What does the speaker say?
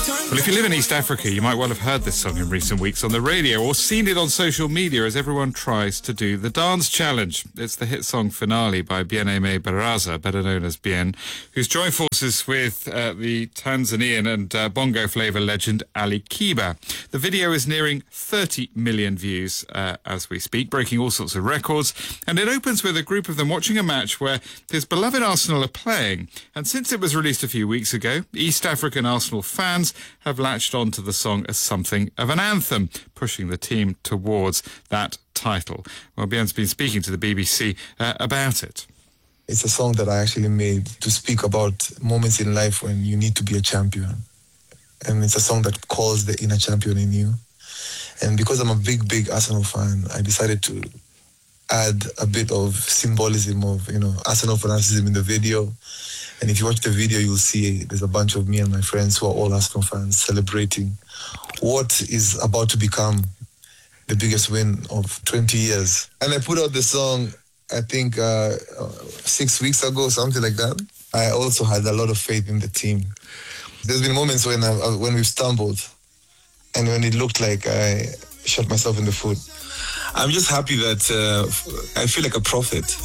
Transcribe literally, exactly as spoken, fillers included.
Well, if you live in East Africa, you might well have heard this song in recent weeks on the radio or seen it on social media as everyone tries to do the dance challenge. It's the hit song Finale by Bien-Aimé Baraza, better known as Bien, who's joined forces with uh, the Tanzanian and uh, bongo flavour legend Ali Kiba. The video is nearing thirty million views uh, as we speak, breaking all sorts of records, and it opens with a group of them watching a match where his beloved Arsenal are playing. And since it was released a few weeks ago, East African Arsenal fans have latched on to the song as something of an anthem, pushing the team towards that title. Well, Bien's been speaking to the B B C uh, about it. It's a song that I actually made to speak about moments in life when you need to be a champion. And it's a song that calls the inner champion in you. And because I'm a big, big Arsenal fan, I decided to add a bit of symbolism of, you know, Arsenal fanaticism in the video. And if you watch the video, you'll see there's a bunch of me and my friends who are all Arsenal fans celebrating what is about to become the biggest win of twenty years. And I put out the song, I think, uh, six weeks ago, something like that. I also had a lot of faith in the team. There's been moments when, I, when we've stumbled and when it looked like I shot myself in the foot. I'm just happy that uh, I feel like a prophet.